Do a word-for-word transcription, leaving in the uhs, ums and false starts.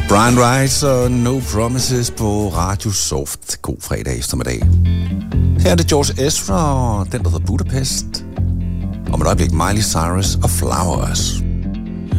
Brian Wright og No Promises på Radio Soft. God fredag eftermiddag. Her er det George Ezra og den, der hedder Budapest. Om et øjeblik Miley Cyrus og Flowers.